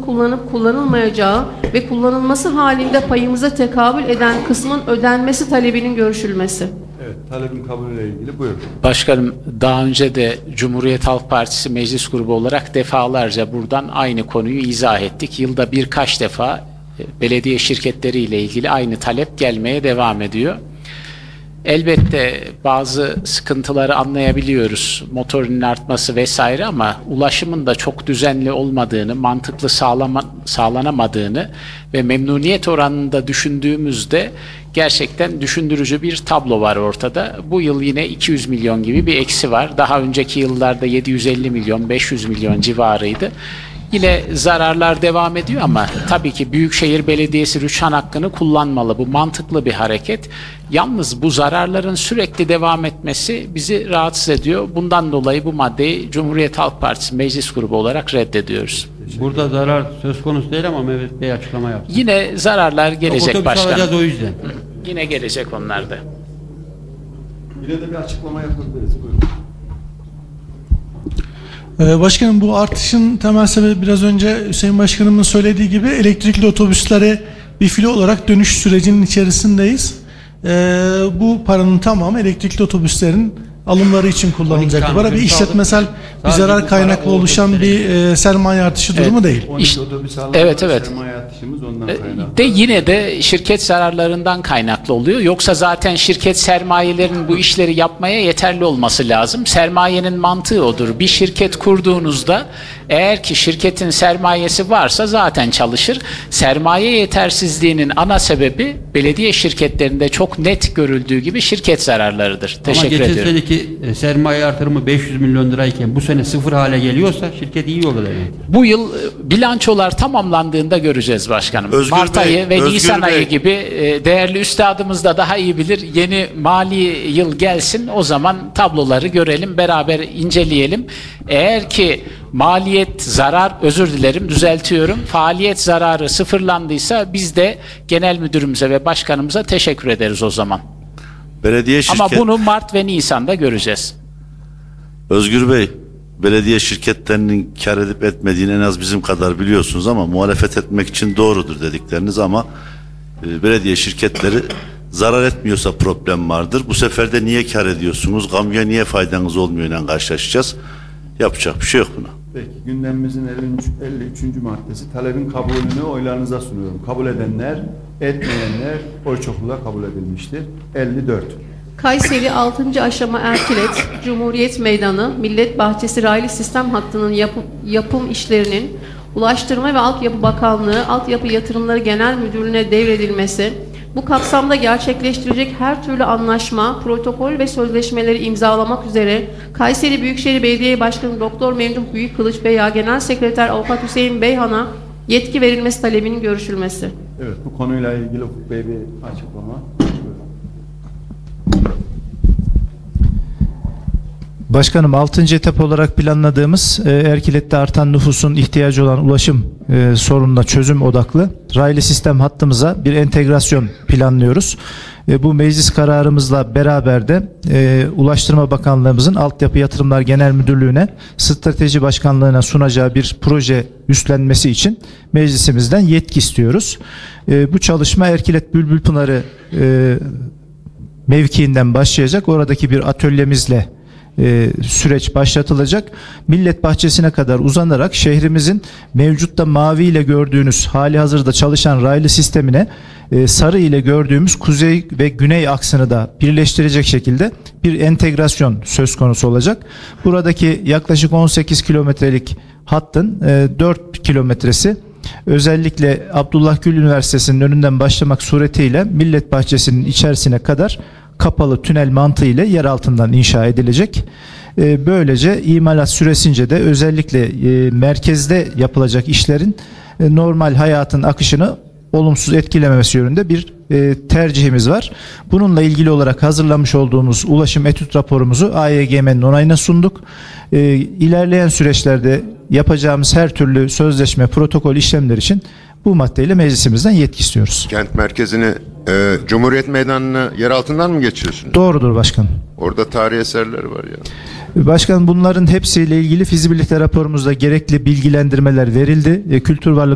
kullanıp kullanılmayacağı ve kullanılması halinde payımıza tekabül eden kısmın ödenmesi talebinin görüşülmesi. Evet, talebin kabulüyle ilgili buyurun. Başkanım, daha önce de Cumhuriyet Halk Partisi meclis grubu olarak defalarca buradan aynı konuyu izah ettik. Yılda birkaç defa belediye şirketleriyle ilgili aynı talep gelmeye devam ediyor. Elbette bazı sıkıntıları anlayabiliyoruz, motorinin artması vesaire, ama ulaşımın da çok düzenli olmadığını, mantıklı sağlanamadığını ve memnuniyet oranında düşündüğümüzde gerçekten düşündürücü bir tablo var ortada. Bu yıl yine 200 milyon gibi bir eksi var. Daha önceki yıllarda 750 milyon, 500 milyon civarıydı. Yine zararlar devam ediyor ama tabii ki Büyükşehir Belediyesi rüçhan hakkını kullanmalı. Bu mantıklı bir hareket. Yalnız bu zararların sürekli devam etmesi bizi rahatsız ediyor. Bundan dolayı bu maddeyi Cumhuriyet Halk Partisi meclis grubu olarak reddediyoruz. Burada zarar söz konusu değil ama Mehmet Bey açıklama yaptı. Yine zararlar gelecek Otobüs başkanım. alacağız o yüzden. Yine gelecek onlar da. Yine de bir açıklama yapabiliriz. Buyurun. Başkanım, bu artışın temel sebebi biraz önce Hüseyin Başkanımın söylediği gibi elektrikli otobüslere bir filo olarak dönüş sürecinin içerisindeyiz. Bu paranın tamamı elektrikli otobüslerin alımları için kullanılacak. Bu bir işletmesel bir zarar kaynaklı oluşan bir sermaye artışı durumu değil. 12 otobüs alımı, evet. sermaye artışımız ondan kaynaklı. De yine de şirket zararlarından kaynaklı oluyor. Yoksa zaten şirket sermayelerinin bu işleri yapmaya yeterli olması lazım. Sermayenin mantığı odur. Bir şirket kurduğunuzda eğer ki şirketin sermayesi varsa zaten çalışır. Sermaye yetersizliğinin ana sebebi belediye şirketlerinde çok net görüldüğü gibi şirket zararlarıdır. Teşekkür ediyorum. Ama geçen seneki sermaye artırımı 500 milyon lirayken bu sene sıfır hale geliyorsa şirket iyi olur demektir. Bu yıl bilançolar tamamlandığında göreceğiz başkanım. Özgür Mart Bey, ayı ve Özgür Nisan Bey. ayı gibi değerli üstadımız da daha iyi bilir. Yeni mali yıl gelsin, o zaman tabloları görelim, beraber inceleyelim. Eğer ki maliyet zarar, özür dilerim, düzeltiyorum, faaliyet zararı sıfırlandıysa biz de genel müdürümüze ve başkanımıza teşekkür ederiz o zaman. Belediye şirket... Ama bunu Mart ve Nisan'da göreceğiz. Özgür Bey, belediye şirketlerinin kar edip etmediğini en az bizim kadar biliyorsunuz ama muhalefet etmek için doğrudur dedikleriniz, ama belediye şirketleri zarar etmiyorsa problem vardır. Bu sefer de niye kar ediyorsunuz, kamuya niye faydanız olmuyor ile karşılaşacağız. Yapacak bir şey yok buna. Peki, gündemimizin 53. maddesi talebin kabulünü oylarınıza sunuyorum. Kabul edenler, etmeyenler oy çokluğuyla kabul edilmiştir. 54. Kayseri 6. aşama Erkilet, Cumhuriyet Meydanı, Millet Bahçesi raylı sistem hattının yapım işlerinin Ulaştırma ve Altyapı Bakanlığı, Altyapı Yatırımları Genel Müdürlüğü'ne devredilmesi, bu kapsamda gerçekleştirecek her türlü anlaşma, protokol ve sözleşmeleri imzalamak üzere Kayseri Büyükşehir Belediye Başkanı Doktor Memduh Büyükkılıç veya Genel Sekreter Avukat Hüseyin Beyhan'a yetki verilmesi talebinin görüşülmesi. Evet, bu konuyla ilgili Ufuk Bey bir açıklama. Başkanım, 6. etap olarak planladığımız Erkilet'te artan nüfusun ihtiyacı olan ulaşım sorununa çözüm odaklı raylı sistem hattımıza bir entegrasyon planlıyoruz. Bu meclis kararımızla beraber de Ulaştırma Bakanlığımızın Altyapı Yatırımlar Genel Müdürlüğü'ne Strateji Başkanlığı'na sunacağı bir proje üstlenmesi için meclisimizden yetki istiyoruz. Bu çalışma Erkilet Bülbülpınarı mevkiinden başlayacak. Oradaki bir atölyemizle süreç başlatılacak. Millet Bahçesi'ne kadar uzanarak şehrimizin mevcutta mavi ile gördüğünüz hali hazırda çalışan raylı sistemine sarı ile gördüğümüz kuzey ve güney aksını da birleştirecek şekilde bir entegrasyon söz konusu olacak. Buradaki yaklaşık 18 kilometrelik hattın 4 kilometresi özellikle Abdullah Gül Üniversitesi'nin önünden başlamak suretiyle Millet Bahçesi'nin içerisine kadar kapalı tünel mantığı ile yer altından inşa edilecek. Böylece imalat süresince de özellikle merkezde yapılacak işlerin normal hayatın akışını olumsuz etkilememesi yönünde bir tercihimiz var. Bununla ilgili olarak hazırlamış olduğumuz ulaşım etüt raporumuzu AYGM'nin onayına sunduk. İlerleyen süreçlerde yapacağımız her türlü sözleşme, protokol işlemler için bu maddeyle meclisimizden yetki istiyoruz. Kent merkezini Cumhuriyet Meydanı'na yer altından mı geçiyorsunuz? Doğrudur başkanım. Orada tarihi eserler var ya. Başkanım, bunların hepsiyle ilgili fizibilite raporumuzda gerekli bilgilendirmeler verildi. Kültür Varlık